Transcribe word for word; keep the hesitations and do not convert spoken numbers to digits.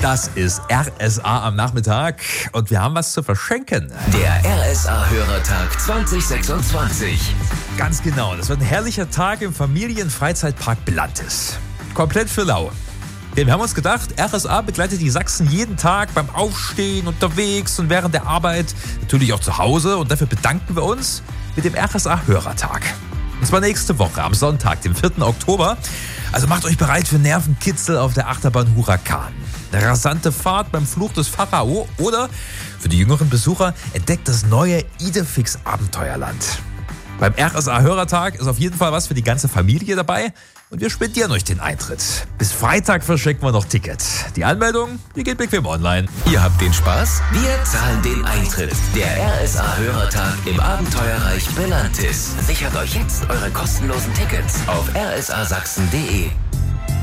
Das ist R S A am Nachmittag und wir haben was zu verschenken. Der R S A-Hörertag zwanzig sechsundzwanzig. Ganz genau, das wird ein herrlicher Tag im Familienfreizeitpark Belantis. Komplett für lau. Denn wir haben uns gedacht, R S A begleitet die Sachsen jeden Tag beim Aufstehen, unterwegs und während der Arbeit, natürlich auch zu Hause. Und dafür bedanken wir uns mit dem R S A-Hörertag. Und zwar nächste Woche, am Sonntag, dem vierten Oktober. Also macht euch bereit für Nervenkitzel auf der Achterbahn Huracan. Eine rasante Fahrt beim Fluch des Pharao oder für die jüngeren Besucher entdeckt das neue Idefix Abenteuerland. Beim R S A-Hörertag ist auf jeden Fall was für die ganze Familie dabei und wir spendieren euch den Eintritt. Bis Freitag verschenken wir noch Tickets. Die Anmeldung, die geht bequem online. Ihr habt den Spaß? Wir zahlen den Eintritt. Der R S A-Hörertag im Abenteuerreich Belantis. Sichert euch jetzt eure kostenlosen Tickets auf r s a sachsen punkt d e.